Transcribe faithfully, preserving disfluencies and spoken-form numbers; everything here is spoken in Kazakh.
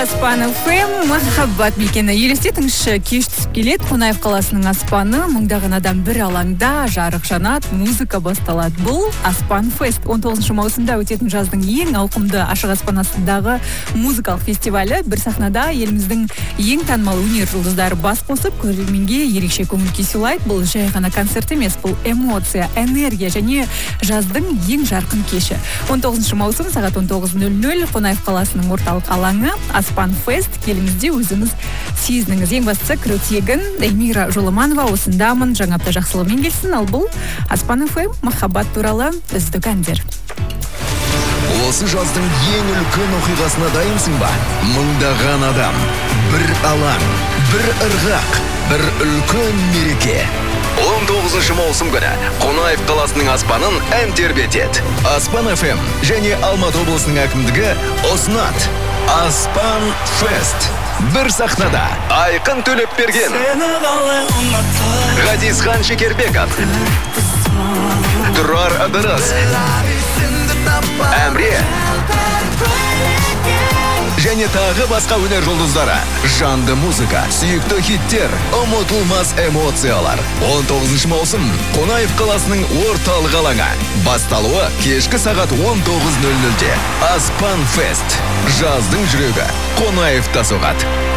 Аспан эф эм, махаббат мекені. Елестетіңізші, кеш түсіп келеді, Қонаев қаласының аспаны, мыңдаған адам бір алаңда, жарық жанат, музыка басталады. Бұл Аспан фест. он тоғызыншы маусымда өтетін жаздың ең ауқымды ашық аспан астындағы музыкалық фестивалі. Бір сахнада еліміздің ең танымал өнер жұлдыздары бас қосып, көрерменге ерекше көңіл күй сыйлайды. Бұл жай ғана концерт емес, бұл эмоция, энергия және жаздың ең жарқын кеші. он тоғызыншы маусым сағат он тоғыз нөл нөл Қонаев қаласының орталық алаңы Аспан фест. Келіңізде өзіңіз сезініңіз. Ең бастысы кіру тегін. Эльмира Жоламанова осындамын, жаңа апта жақсылығымен келсін. Ал бұл Аспан эф эм, махаббат туралы үздік әндер. Осы жаздың ең үлкен оқиғасына дайынсың ба? Мыңдаған адам, бір алаң, бір ырғақ, бір үлкен мереке. он тоғызыншы маусым күні Қонаев қаласының аспанын ән тербетеді. Аспан эф эм және Алматы облысының әкімдігі ұсынады. Аспан фест. Бір сахнада Айқын Төлепберген, Ғазизхан Шекербеков, Тұрар Ыдырыс, Әмре және тағы басқа өнер жұлдыздары. Жанды музыка, сүйікті хиттер, ұмытылмас эмоциялар. он тоғызыншы маусым Қонаев қаласының орталық алаңы. Басталуы кешкі сағат он тоғыз нөл нөлде. Аспан фест. Жаздың жүрегі Қонаевта соғады.